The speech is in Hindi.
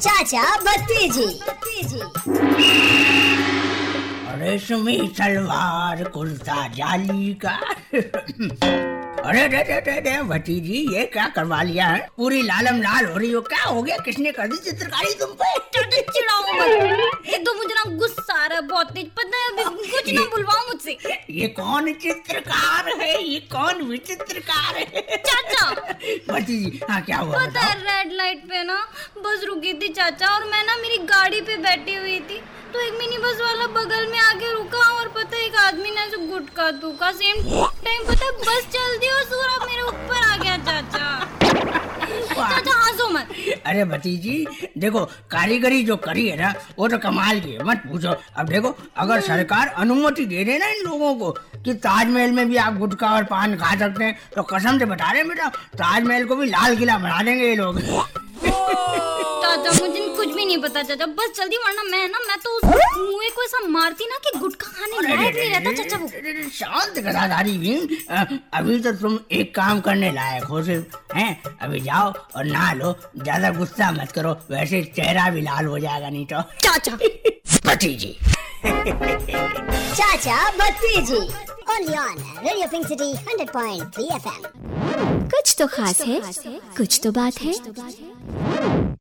चाचा भतीजी। रेशमी सलवार कुर्ता जाली का। अरे भतीजी, ये क्या करवा लिया है? पूरी लालम लाल हो रही हो, क्या हो गया? किसने कर दी चित्रकारी तुम पे? चिढ़ाओ मत, एक तो मुझे ना गुस्सा आ रहा है बहुत तेज, पता है अभी कुछ ना बुलवाओ मुझसे। ये कौन चित्रकार है? ये कौन विचित्रकार है? चाचा भतीजी, हाँ क्या हुआ? पता है रेड लाइट पे ना बस रुकी थी चाचा, और मैं ना मेरी गाड़ी पे बैठी हुई थी, तो एक मिनी बस वाला बगल में आके रुका, और पता है एक आदमी ने ऐसे गुटखा थूका, सेम टाइम पता है बस चल दी और सूरज मेरे ऊपर आ गया। चाचा हंसो मत। अरे भतीजी देखो, कारीगरी जो करी है ना वो तो कमाल की है, मत पूछो। अब देखो, अगर सरकार अनुमति दे दे ना इन लोगों को कि ताजमहल में भी आप गुटखा और पान खा सकते हैं, तो कसम से बता रहे हैं बेटा, ताजमहल को भी लाल किला बना देंगे ये लोग। चाचा मुझे कुछ भी नहीं पता चाचा, बस जल्दी, वरना मैं तो उस मुँह को ऐसा मारती ना कि गुटखा खाने लायक नहीं रहता चाचा वो। शांत गदाधारी भी, अभी तो तुम एक काम करने लायक हो सिर्फ, हैं? अभी जाओ और नहा लो, ज्यादा गुस्सा मत करो, वैसे चेहरा भी लाल हो जाएगा नहीं तो। चाचा भतीजी। चाचा भतीजी only on Radio Pink City 100.3 FM। कुछ तो खास है, कुछ तो बात है।